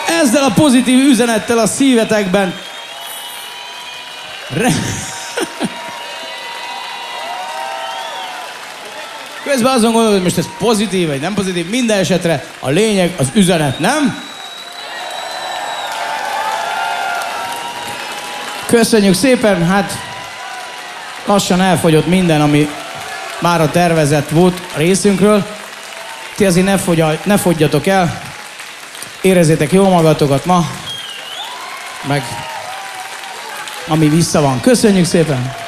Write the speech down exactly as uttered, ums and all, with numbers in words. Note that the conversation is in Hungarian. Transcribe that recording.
Ezzel a pozitív üzenettel a szívetekben Re... Közben azon gondolod, hogy most ez pozitív, vagy nem pozitív, minden esetre a lényeg az üzenet, nem? Köszönjük szépen, hát lassan elfogyott minden, ami már a tervezett volt a részünkről. Ti azért ne, fogyal, ne fogyjatok el, érezzétek jól magatokat ma, meg ami vissza van. Köszönjük szépen!